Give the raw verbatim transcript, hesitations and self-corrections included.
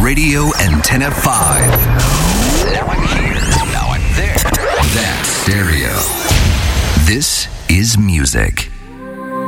Radio Antenna five. Now I'm here. Now I'm there. That's stereo. This is music.